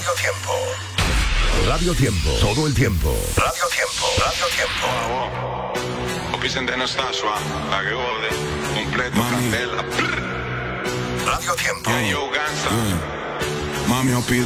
Radio Tiempo. Radio Tiempo. Todo el tiempo. Radio Tiempo. Radio Tiempo. Opisente non sta sua, la che vuole, completo candela. Radio Tiempo. Yo, Gansa. Mami, ho